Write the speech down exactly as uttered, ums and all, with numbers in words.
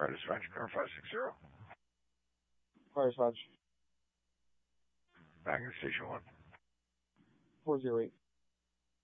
Fire dispatch, car five six zero. Fire dispatch. Back in station one. four zero eight.